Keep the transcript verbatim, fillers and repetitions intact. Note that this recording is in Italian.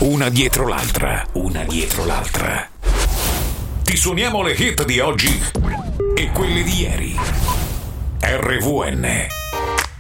una dietro l'altra, una dietro l'altra. Ti suoniamo le hit di oggi e quelle di ieri. R V N,